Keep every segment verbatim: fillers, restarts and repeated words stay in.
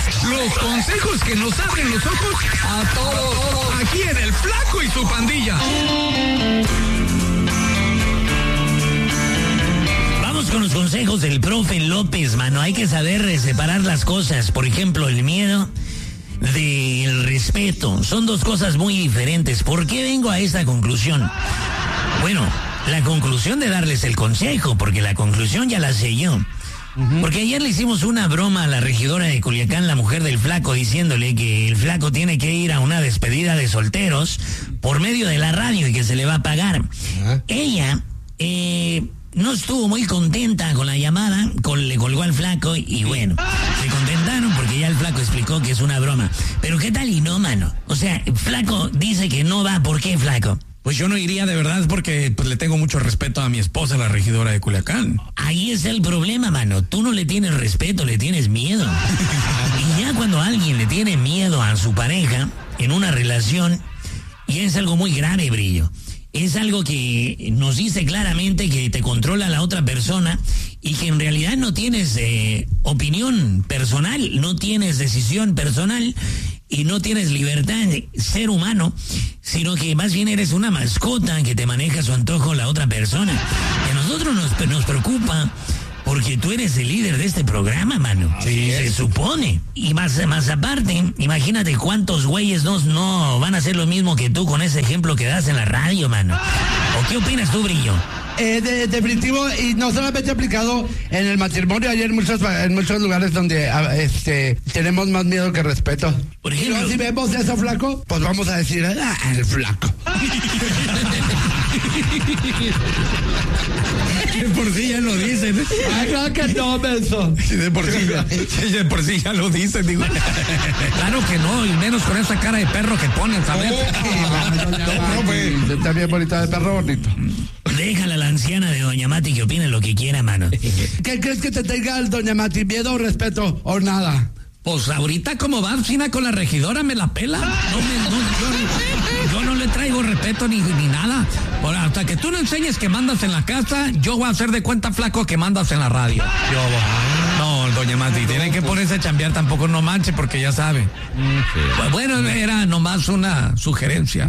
Los consejos que nos abren los ojos a todos. Aquí en El Flaco y su pandilla. Vamos con los consejos del profe López, mano. Hay que saber separar las cosas. Por ejemplo, el miedo del respeto. Son dos cosas muy diferentes. ¿Por qué vengo a esta conclusión? Bueno, la conclusión de darles el consejo, porque la conclusión ya la sé yo. Uh-huh. Porque ayer le hicimos una broma a la regidora de Culiacán, la mujer del Flaco, diciéndole que el Flaco tiene que ir a una despedida de solteros por medio de la radio y que se le va a pagar. Uh-huh. Ella eh, no estuvo muy contenta con la llamada, con, le colgó al Flaco y bueno, se contentaron porque ya el Flaco explicó que es una broma. Pero ¿qué tal y no, mano? O sea, Flaco dice que no va. ¿Por qué, Flaco? Pues yo no iría de verdad porque pues, le tengo mucho respeto a mi esposa, la regidora de Culiacán. Ahí es el problema, mano. Tú no le tienes respeto, le tienes miedo. Y ya cuando alguien le tiene miedo a su pareja en una relación, ya es algo muy grave, Brillo. Es algo que nos dice claramente que te controla la otra persona y que en realidad no tienes eh, opinión personal, no tienes decisión personal y no tienes libertad de ser humano, sino que más bien eres una mascota que te maneja a su antojo la otra persona. Y a nosotros nos, nos preocupa porque tú eres el líder de este programa, mano. Sí, se supone. Y más, más aparte, imagínate cuántos güeyes no, no van a hacer lo mismo que tú con ese ejemplo que das en la radio, mano. ¿O qué opinas tú, Brillo? Eh, de, definitivo, y no solamente aplicado en el matrimonio, hay en muchos, en muchos lugares donde este, tenemos más miedo que respeto. Por ejemplo, pero si vemos eso, Flaco, pues vamos a decir, ah, el Flaco. De por sí ya lo dicen. Ay, claro que no, Benzo. De por sí ya, de por sí ya lo dicen, digo. Claro que no, y menos con esa cara de perro que ponen, ¿sabes? Está bien bonita de perro bonito. Déjala a la anciana de Doña Mati que opine lo que quiera, mano. ¿Qué crees que te tenga el Doña Mati? ¿Miedo o respeto o nada? Pues ahorita como va China con la regidora me la pela. No me, no, yo, yo no le traigo respeto ni, ni nada. Por, hasta que tú no enseñes que mandas en la casa, yo voy a hacer de cuenta, Flaco, que mandas en la radio. Yo voy. No, Doña Mati, tiene que ponerse a chambear, tampoco no manche porque ya sabe. Pues bueno, era nomás una sugerencia.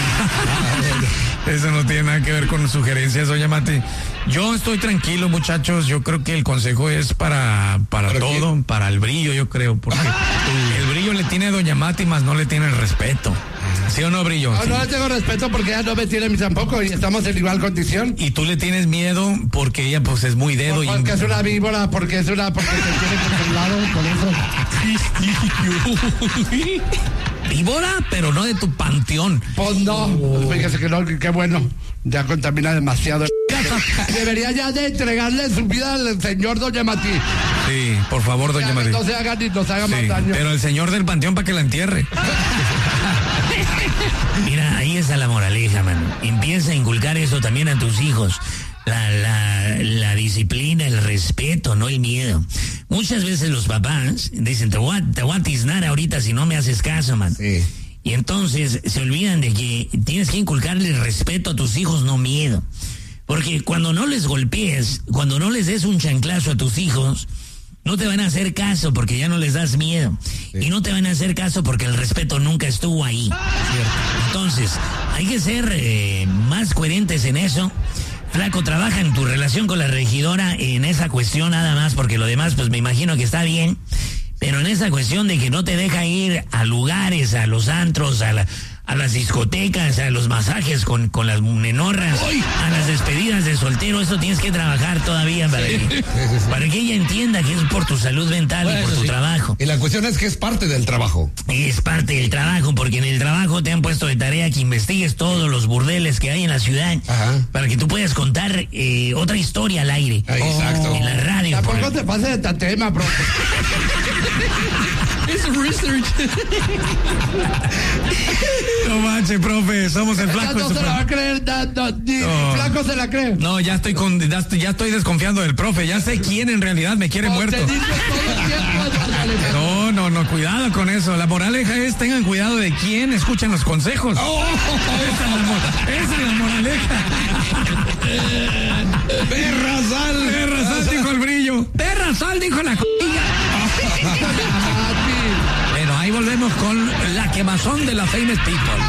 Eso no tiene nada que ver con sugerencias, Doña Mati. Yo estoy tranquilo, muchachos. Yo creo que el consejo es para, para todo, quién? Para el Brillo, yo creo. Porque el Brillo le tiene a Doña Mati, más no le tiene el respeto. ¿Sí o no, Brillo? No, sí. No le tengo respeto porque ella no me tiene a mí tampoco y estamos en igual condición. Y tú le tienes miedo porque ella pues es muy dedo. Por, porque y... es una víbora, porque es una... porque te tiene controlado, por eso. Víbora, pero no de tu panteón. Pues no, oh. Fíjese que no, qué bueno. Ya contamina demasiado. Debería ya de entregarle su vida al señor Doña Mati. Sí, por favor, Doña Mati. No se haga ni nos haga sí, más daño. Pero el señor del panteón para que la entierre. Mira, ahí está la moraleja, mano. Empieza a inculcar eso también a tus hijos. La, la, la disciplina, el respeto, no el miedo. Muchas veces los papás dicen, te voy a, te voy a tiznar ahorita si no me haces caso, man. Sí. Y entonces se olvidan de que tienes que inculcarle respeto a tus hijos, no miedo. Porque cuando no les golpees, cuando no les des un chanclazo a tus hijos, no te van a hacer caso porque ya no les das miedo. Sí. Y no te van a hacer caso porque el respeto nunca estuvo ahí. ¿Cierto? Entonces, hay que ser eh, más coherentes en eso. Flaco, trabaja en tu relación con la regidora en esa cuestión nada más, porque lo demás pues me imagino que está bien, pero en esa cuestión de que no te deja ir a lugares, a los antros, a la... a las discotecas, a los masajes con, con las menorras, ¡ay! A las despedidas de soltero, eso tienes que trabajar todavía para, sí. que, para que ella entienda que es por tu salud mental bueno, y por tu sí. trabajo. Y la cuestión es que es parte del trabajo. Es parte del trabajo, porque en el trabajo te han puesto de tarea que investigues todos los burdeles que hay en la ciudad. Ajá. Para que tú puedas contar eh, otra historia al aire. Ah, exacto. En la radio. Tampoco por... te pases de este tema, bro. Es research. No manches, profe, somos el Flaco. No se la va a creer, no, no, ni no. Flaco se la cree. No, ya estoy con, ya estoy, ya estoy desconfiando del profe. Ya sé quién en realidad me quiere muerto. No, no, no, cuidado con eso. La moraleja es tengan cuidado de quién escuchan los consejos. Oh, esa es la moraleja. Perra sal, perra sal, dijo el Brillo. Perra sal, dijo la cojilla. papi. Pero ahí volvemos con la quemazón de la Famous People.